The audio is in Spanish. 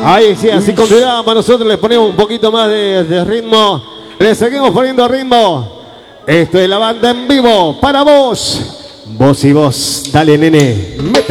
Ahí sí, así continuamos. Nosotros le ponemos un poquito más de ritmo. Le seguimos poniendo ritmo. Esto es la banda en vivo para vos. Vos y vos. Dale, nene. Mete.